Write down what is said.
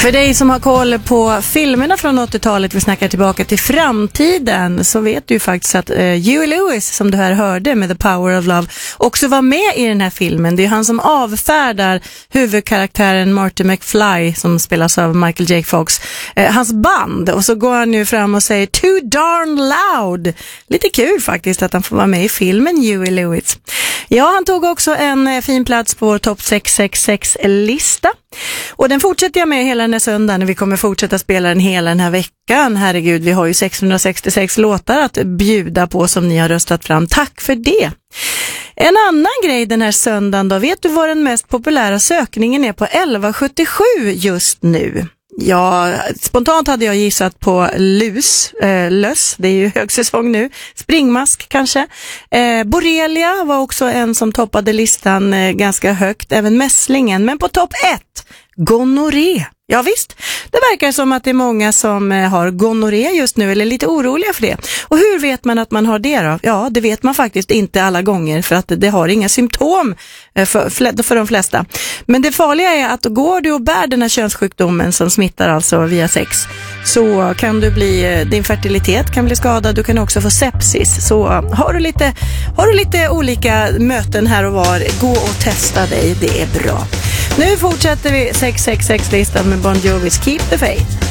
För dig som har koll på filmerna från 80-talet, vi snackar tillbaka till framtiden, så vet du ju faktiskt att Huey Lewis, som du här hörde med The Power of Love, också var med i den här filmen. Det är han som avfärdar huvudkaraktären Marty McFly, som spelas av Michael J. Fox, hans band. Och så går han nu fram och säger "too darn loud". Lite kul faktiskt att han får vara med i filmen, Huey Lewis. Ja, han tog också en fin plats på vår topp 666-lista. Och den fortsätter jag med hela den här söndagen. Vi kommer fortsätta spela den hela den här veckan. Herregud, vi har ju 666 låtar att bjuda på som ni har röstat fram. Tack för det! En annan grej den här söndagen då. Vet du vad den mest populära sökningen är på 1177 just nu? Ja, spontant hade jag gissat på löss, det är ju högsäsong nu. Springmask kanske. Borrelia var också en som toppade listan ganska högt, även mässlingen. Men på topp 1, gonorré. Ja visst, det verkar som att det är många som har gonorré just nu eller är lite oroliga för det. Och hur vet man att man har det då? Ja, det vet man faktiskt inte alla gånger för att det har inga symptom för de flesta. Men det farliga är att går du och bär den här könssjukdomen som smittar alltså via sex, så kan du din fertilitet kan bli skadad, du kan också få sepsis. Så har du lite olika möten här och var, gå och testa dig, det är bra. Nu fortsätter vi 666-listan med Bon Jovis Keep the Faith.